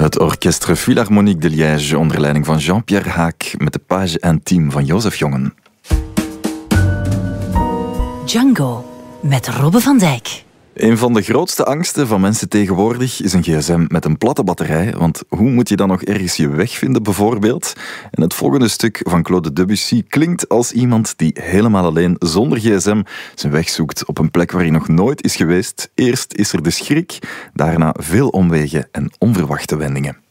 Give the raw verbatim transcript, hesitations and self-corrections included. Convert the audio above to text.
Het Orchestre Philharmonique de Liège onder leiding van Jean-Pierre Haak met de Page Intime van Jozef Jongen. Django met Robbe van Dijk. Een van de grootste angsten van mensen tegenwoordig is een gsm met een platte batterij, want hoe moet je dan nog ergens je weg vinden bijvoorbeeld? En het volgende stuk van Claude Debussy klinkt als iemand die helemaal alleen zonder gsm zijn weg zoekt op een plek waar hij nog nooit is geweest. Eerst is er de schrik, daarna veel omwegen en onverwachte wendingen.